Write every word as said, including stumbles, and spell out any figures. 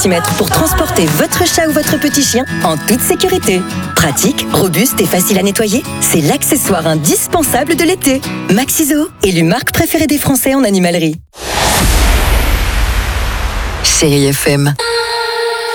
pour transporter votre chat ou votre petit chien en toute sécurité. Pratique, robuste et facile à nettoyer, c'est l'accessoire indispensable de l'été. Maxiso, élue marque préférée des Français en animalerie. Chérie F M.